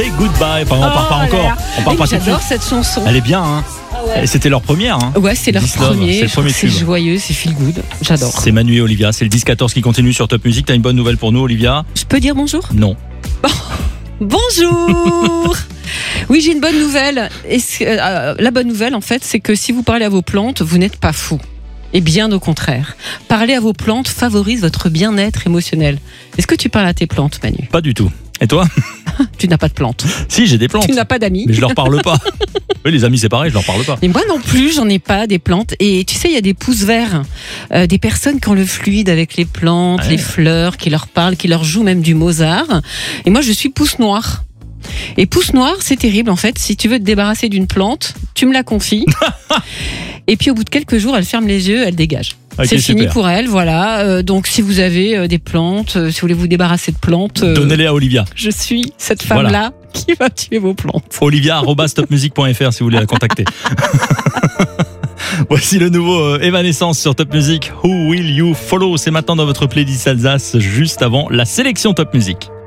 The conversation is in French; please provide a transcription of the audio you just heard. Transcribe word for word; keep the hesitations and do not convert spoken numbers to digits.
Et Goodbye, enfin on Oh part pas là encore, là. on part Et pas tout de j'adore suite. cette chanson. Elle est bien, hein. Ah ouais. Et c'était leur première, hein. Ouais, c'est leur This Love, premier. c'est le Je trouve premier que C'est tube. joyeux, c'est feel good. J'adore. C'est Manu et Olivia, c'est le dix quatorze qui continue sur Top Music. T'as une bonne nouvelle pour nous, Olivia? Je peux dire bonjour? Non. Bonjour. Oui, j'ai une bonne nouvelle. Et c'est- euh, la bonne nouvelle, en fait, c'est que si vous parlez à vos plantes, vous n'êtes pas fou. Et bien au contraire. Parler à vos plantes favorise votre bien-être émotionnel. Est-ce que tu parles à tes plantes, Manu? Pas du tout. Et toi? Tu n'as pas de plantes. Si, j'ai des plantes. Tu n'as pas d'amis. Mais je leur parle pas. Oui, les amis, c'est pareil, je leur parle pas. Et moi non plus, j'en ai pas des plantes. Et tu sais, il y a des pouces verts, euh, des personnes qui ont le fluide avec les plantes, Ouais. les fleurs, qui leur parlent, qui leur jouent même du Mozart. Et moi, je suis pouce noir. Et pouce noir, c'est terrible en fait. Si tu veux te débarrasser d'une plante, tu me la confies. Et puis au bout de quelques jours, elle ferme les yeux, elle dégage. Ok, c'est fini super. pour elle, voilà. Euh, donc si vous avez euh, des plantes, euh, si vous voulez vous débarrasser de plantes, euh, Donnez-les à Olivia. je suis cette Voilà. femme-là qui va tuer vos plantes. Olivia arobase topmusic point f r si vous voulez la contacter. Voici le nouveau euh, Evanescence sur Top Music. Who Will You Follow? C'est maintenant dans votre playlist Alsace, juste avant la sélection Top Music.